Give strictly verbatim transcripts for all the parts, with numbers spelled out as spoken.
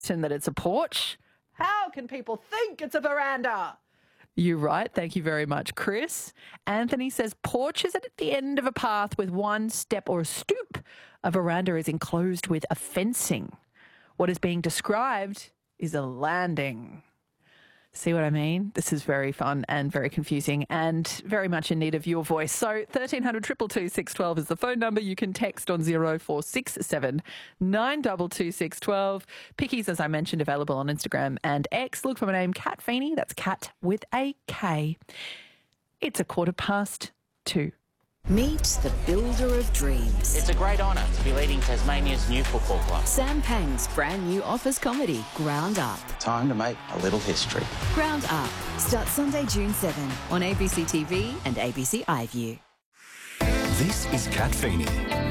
and that it's a porch. How can people think it's a veranda? You're right. Thank you very much, Chris. Anthony says porch is at the end of a path with one step or a stoop. A veranda is enclosed with a fencing. What is being described is a landing. See what I mean? This is very fun and very confusing and very much in need of your voice. So thirteen hundred, two two two, six one two is the phone number. You can text on zero four six seven, nine two two, six one two. Pickies, as I mentioned, available on Instagram and X. Look for my name, Kat Feeney. That's Kat with a K. It's a quarter past two. Meet the builder of dreams. It's a great honour to be leading Tasmania's new football club. Sam Pang's brand new office comedy, Ground Up. Time to make a little history. Ground Up starts Sunday, June seventh on A B C T V and A B C iView. This is Kat Feeney.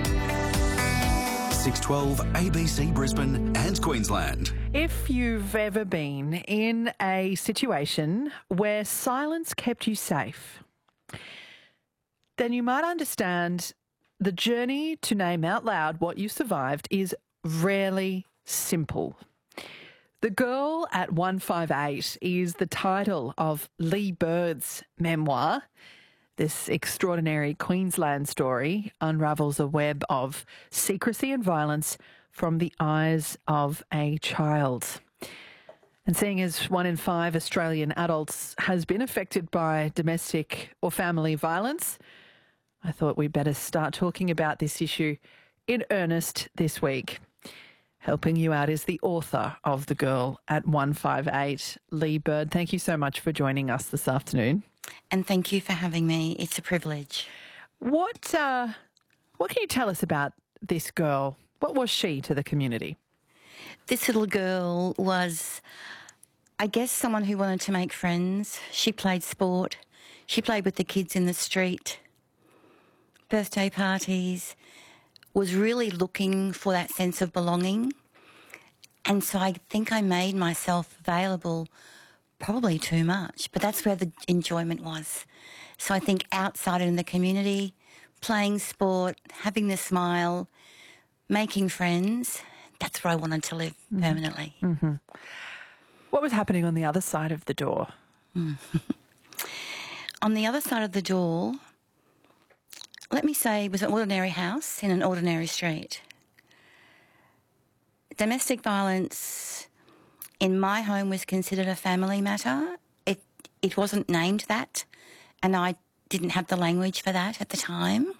six twelve A B C Brisbane and Queensland. If you've ever been in a situation where silence kept you safe, then you might understand the journey to name out loud what you survived is rarely simple. The Girl at one five eight is the title of Lee Bird's memoir. This extraordinary Queensland story unravels a web of secrecy and violence from the eyes of a child. And seeing as one in five Australian adults has been affected by domestic or family violence, I thought we'd better start talking about this issue in earnest this week. Helping you out is the author of The Girl at one five eight, Lee Bird. Thank you so much for joining us this afternoon. And thank you for having me. It's a privilege. What, uh, what can you tell us about this girl? What was she to the community? This little girl was, I guess, someone who wanted to make friends. She played sport. She played with the kids in the street. Birthday parties, was really looking for that sense of belonging. And so I think I made myself available probably too much, but that's where the enjoyment was. So I think outside in the community, playing sport, having the smile, making friends, that's where I wanted to live mm-hmm. permanently. Mm-hmm. What was happening on the other side of the door? Mm. On the other side of the door, let me say, it was an ordinary house in an ordinary street. Domestic violence in my home was considered a family matter. It it wasn't named that, and I didn't have the language for that at the time.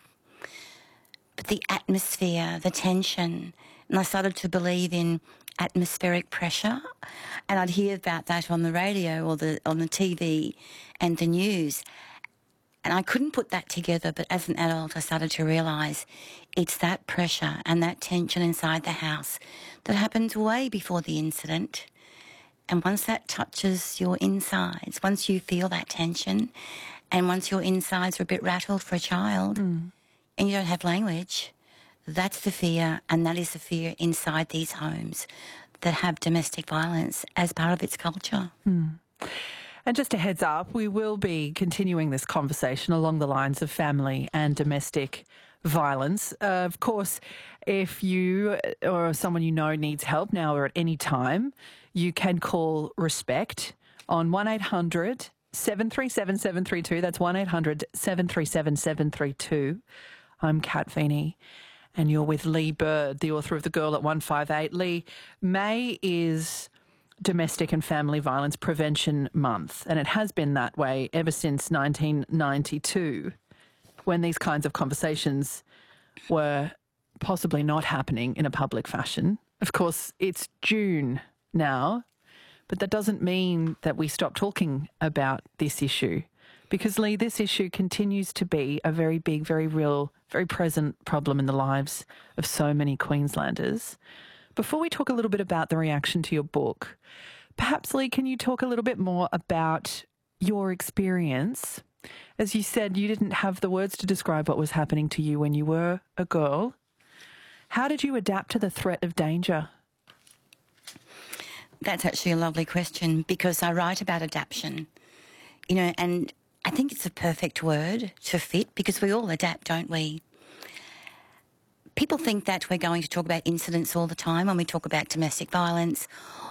But the atmosphere, the tension, and I started to believe in atmospheric pressure, and I'd hear about that on the radio or the on the T V and the news. And I couldn't put that together, but as an adult, I started to realise it's that pressure and that tension inside the house that happened way before the incident. And once that touches your insides, once you feel that tension, and once your insides are a bit rattled for a child, mm. and you don't have language, that's the fear, and that is the fear inside these homes that have domestic violence as part of its culture. Mm. And just a heads up, we will be continuing this conversation along the lines of family and domestic violence. Uh, of course, if you or someone you know needs help now or at any time, you can call Respect on one eight hundred, seven three seven, seven three two. That's one eight hundred, seven three seven, seven three two. I'm Kat Feeney, and you're with Lee Bird, the author of The Girl at one five eight. Lee, May is Domestic and Family Violence Prevention Month, and it has been that way ever since nineteen ninety-two, when these kinds of conversations were possibly not happening in a public fashion. Of course, it's June now, but that doesn't mean that we stop talking about this issue, because, Lee, this issue continues to be a very big, very real, very present problem in the lives of so many Queenslanders. Before we talk a little bit about the reaction to your book, perhaps, Lee, can you talk a little bit more about your experience? As you said, you didn't have the words to describe what was happening to you when you were a girl. How did you adapt to the threat of danger? That's actually a lovely question, because I write about adaptation, you know, and I think it's a perfect word to fit, because we all adapt, don't we? People people think that we're going to talk about incidents all the time when we talk about domestic violence